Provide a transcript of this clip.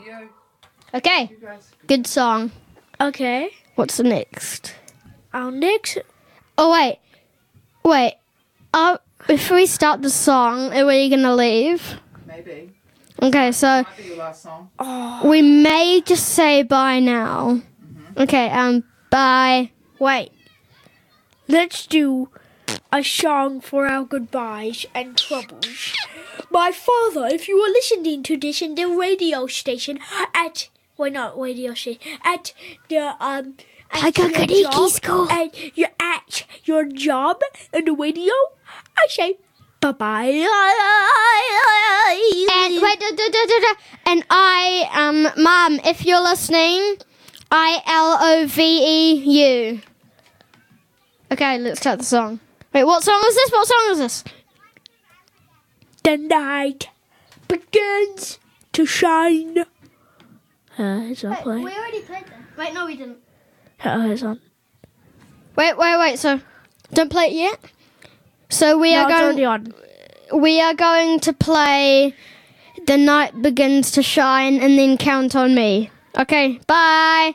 you. Okay. You guys. Good song. Okay. What's the next? Our next. Oh, wait. Before we start the song, are we going to leave? Maybe. Okay, so Might be your last song. we may just say bye now. Okay, bye. Wait. Let's do a song for our goodbyes and troubles. My father, if you are listening to this in the radio station at not radio station at the Hakakariki School. and you're at your job in the radio, I say bye bye. And wait, and Mom, if you're listening, ILOVEU. Okay, let's start the song. Wait, what song is this? What song is this? The night begins to shine. It's not playing. already played that. Wait, no, we didn't. It's on. Wait. So, don't play it yet. So we No, are it's going. already on. We are going to play "The Night Begins to Shine" and then "Count on Me." Okay, bye.